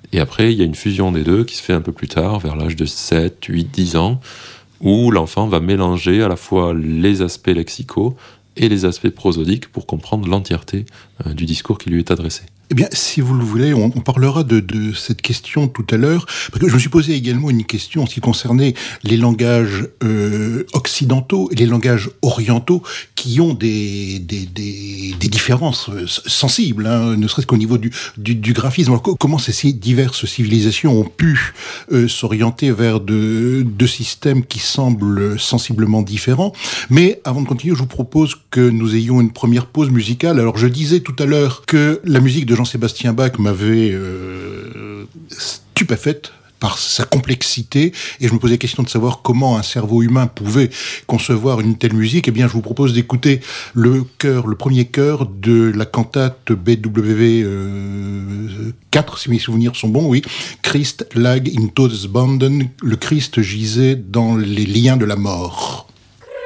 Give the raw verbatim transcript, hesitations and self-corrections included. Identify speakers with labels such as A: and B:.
A: Et après, il y a une fusion des deux qui se fait un peu plus tard, vers l'âge de sept, huit, dix ans, où l'enfant va mélanger à la fois les aspects lexicaux et les aspects prosodiques pour comprendre l'entièreté euh, du discours qui lui est adressé.
B: Eh bien, si vous le voulez, on, on parlera de, de cette question tout à l'heure, parce que je me suis posé également une question en ce qui concernait les langages euh, occidentaux et les langages orientaux qui ont des, des, des, des différences sensibles, hein, ne serait-ce qu'au niveau du, du, du graphisme. Alors, comment ces diverses civilisations ont pu euh, s'orienter vers de, de systèmes qui semblent sensiblement différents. Mais avant de continuer, je vous propose que nous ayons une première pause musicale. Alors, je disais tout à l'heure que la musique de Jean-Sébastien Bach m'avait euh, stupéfaite par sa complexité, et je me posais la question de savoir comment un cerveau humain pouvait concevoir une telle musique. Eh bien, je vous propose d'écouter le chœur, le premier chœur de la cantate B W quatre, si mes souvenirs sont bons, oui. Christ lag in Todesbanden, le Christ gisait dans les liens de la mort.